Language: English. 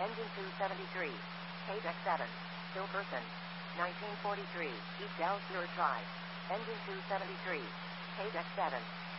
Engine 273. Paydeck 7. Still person. 1943. East Dalsur Drive. Engine 273. Paydeck 7.